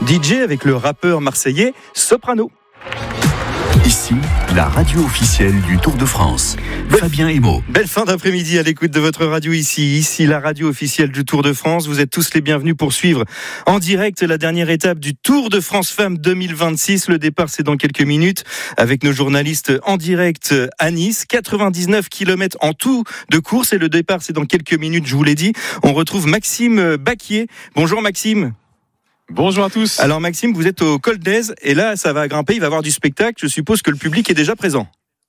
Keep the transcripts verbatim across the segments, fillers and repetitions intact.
D J avec le rappeur marseillais Soprano. Ici, la radio officielle du Tour de France. Belle, Fabien Emo. Belle fin d'après-midi à l'écoute de votre radio ici. Ici, la radio officielle du Tour de France. Vous êtes tous les bienvenus pour suivre en direct la dernière étape du Tour de France Femmes deux mille vingt-six. Le départ, c'est dans quelques minutes avec nos journalistes en direct à Nice. quatre-vingt-dix-neuf kilomètres en tout de course et le départ, c'est dans quelques minutes, je vous l'ai dit. On retrouve Maxime Baquier. Bonjour Maxime. Bonjour à tous. Alors Maxime, vous êtes au Col d'Èze et là ça va grimper, il va y avoir du spectacle. Je suppose que le public est déjà présent.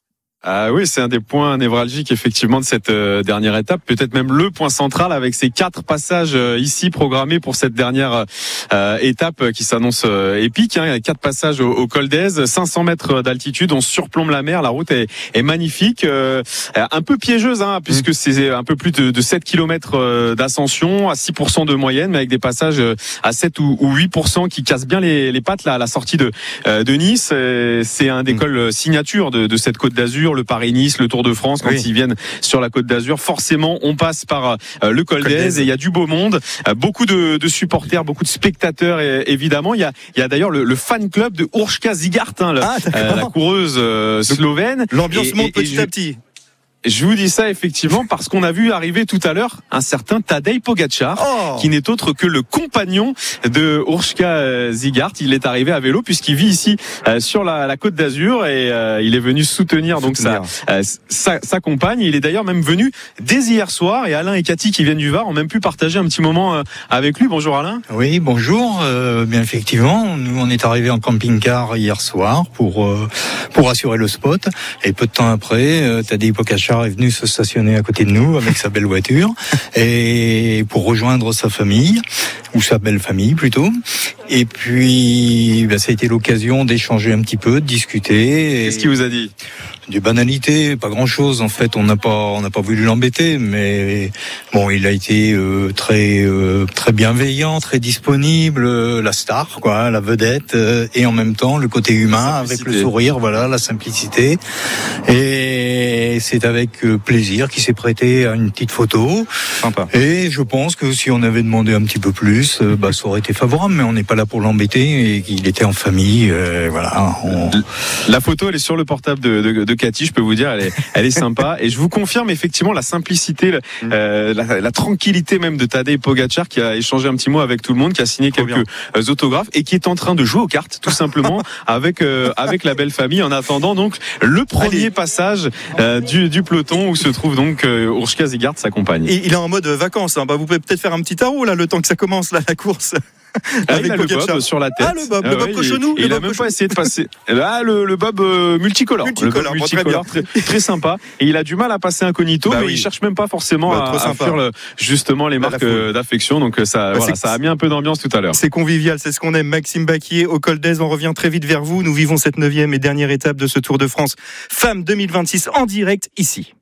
Ah oui, c'est un des points névralgiques effectivement de cette euh, dernière étape, peut-être même le point central avec ces quatre passages euh, ici programmés pour cette dernière euh, étape qui s'annonce euh, épique. Hein. Il y a quatre passages au, au Col d'Èze, cinq cents mètres d'altitude, on surplombe la mer, la route est, est magnifique, euh, un peu piégeuse hein, puisque mmh. c'est un peu plus de, de sept kilomètres d'ascension à six pour cent de moyenne, mais avec des passages à sept ou huit pour cent qui cassent bien les, les pattes là, à la sortie de, de Nice. C'est un des cols signature de, de cette Côte d'Azur. Le Paris-Nice, le Tour de France, quand oui. ils viennent sur la Côte d'Azur, forcément, on passe par euh, le Col d'Èze et il y a du beau monde, euh, beaucoup de, de supporters, beaucoup de spectateurs, et, évidemment. Il y a, il y a d'ailleurs le, le fan club de Urška Zigart, hein, le, ah, euh, la coureuse euh, slovène. L'ambiance monte petit et, à petit. Je vous dis ça effectivement parce qu'on a vu arriver tout à l'heure un certain Tadej Pogačar, oh. qui n'est autre que le compagnon de Urška Zigart. Il est arrivé à vélo puisqu'il vit ici euh, sur la, la Côte d'Azur et euh, il est venu soutenir, soutenir. donc sa, euh, sa, sa compagne. Il est d'ailleurs même venu dès hier soir et Alain et Cathy qui viennent du Var ont même pu partager un petit moment euh, avec lui. Bonjour Alain. Oui, bonjour. Euh, bien effectivement, nous on est arrivé en camping-car hier soir pour euh, pour assurer le spot et peu de temps après, euh, Tadej Pogačar est venu se stationner à côté de nous avec sa belle voiture et pour rejoindre sa famille ou sa belle famille plutôt. Et puis, ben, ça a été l'occasion d'échanger un petit peu, de discuter. Qu'est-ce qu'il vous a dit ? Des banalités, pas grand-chose en fait. On n'a pas, on n'a pas voulu l'embêter, mais bon, il a été euh, très, euh, très bienveillant, très disponible, euh, la star, quoi, la vedette, euh, et en même temps le côté humain avec le sourire, voilà, la simplicité. Et c'est avec euh, plaisir qu'il s'est prêté à une petite photo. Sympa. Et je pense que si on avait demandé un petit peu plus, euh, bah ça aurait été favorable, mais on n'est pas là pour l'embêter et qu'il était en famille, euh, voilà. On... La photo, elle est sur le portable de, de, de Cathy, je peux vous dire, elle est, elle est sympa. Et je vous confirme effectivement la simplicité, euh, la, la tranquillité même de Tadej Pogačar qui a échangé un petit mot avec tout le monde, qui a signé Trop quelques bien. autographes et qui est en train de jouer aux cartes, tout simplement, avec euh, avec la belle famille. En attendant donc le premier Allez. passage euh, du, du peloton où se trouve donc euh, Urška Zigart, sa compagne. Et il est en mode vacances. Hein. Bah, vous pouvez peut-être faire un petit tarot là, le temps que ça commence là, la course. Ah, il a le bob sur la tête. Ah, le bob, le ah, bob ouais, cochonou. Il, il le a bob même cochonou. pas essayé de passer. Là, le, le bob euh, multicolore. Multicolore, le bob bon, multicolore très, très, très sympa. Et il a du mal à passer incognito, bah, mais oui. il cherche même pas forcément bah, à, à fuir le, justement les bah, marques d'affection. Donc ça, bah, voilà, ça a mis un peu d'ambiance tout à l'heure. C'est convivial, c'est ce qu'on aime. Maxime Baquier au Col d'Èze. On revient très vite vers vous. Nous vivons cette neuvième et dernière étape de ce Tour de France Femmes deux mille vingt-six en direct ici.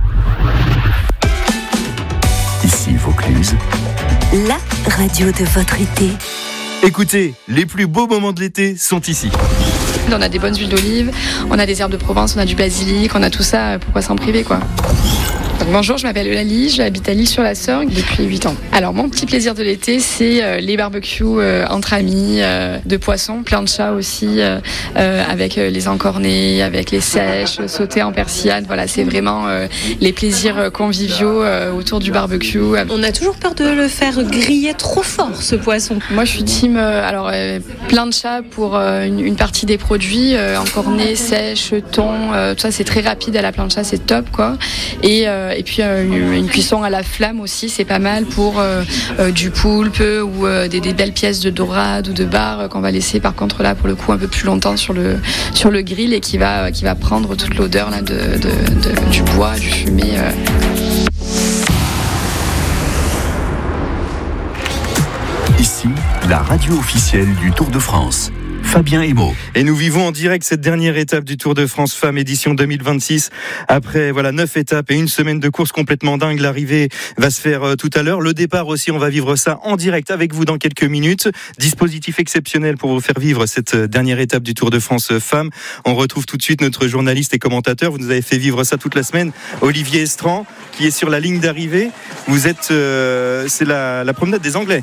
Ici Vaucluse. La radio de votre été. Écoutez, les plus beaux moments de l'été sont ici. On a des bonnes huiles d'olive, on a des herbes de Provence, on a du basilic, on a tout ça, pourquoi s'en priver quoi. Donc, bonjour, je m'appelle Eulalie, j'habite à l'Île-sur-la-Sorgue depuis huit ans. Alors mon petit plaisir de l'été, c'est euh, les barbecues euh, entre amis, euh, de poissons, plein de chats aussi, euh, euh, avec euh, les encornés, avec les sèches, sauter en persillade. Voilà, c'est vraiment euh, les plaisirs conviviaux euh, autour du barbecue. On a toujours peur de le faire griller trop fort, ce poisson. Moi, je suis team, euh, alors euh, plein de chats pour euh, une, une partie des produits, euh, encornés, sèches, thon, euh, tout ça, c'est très rapide à la plancha, c'est top quoi. Et euh, Et puis euh, une cuisson à la flamme aussi, c'est pas mal pour euh, euh, du poulpe ou euh, des, des belles pièces de dorade ou de bar euh, qu'on va laisser par contre là pour le coup un peu plus longtemps sur le sur le grill et qui va qui va prendre toute l'odeur là de, de, de du bois, du fumé. Euh. Ici, la radio officielle du Tour de France. Fabien Emo. Et nous vivons en direct cette dernière étape du Tour de France Femmes édition deux mille vingt-six. Après voilà neuf étapes et une semaine de course complètement dingue, l'arrivée va se faire euh, tout à l'heure. Le départ aussi, on va vivre ça en direct avec vous dans quelques minutes. Dispositif exceptionnel pour vous faire vivre cette dernière étape du Tour de France Femmes. On retrouve tout de suite notre journaliste et commentateur. Vous nous avez fait vivre ça toute la semaine, Olivier Estran, qui est sur la ligne d'arrivée. Vous êtes, euh, c'est la, la promenade des Anglais.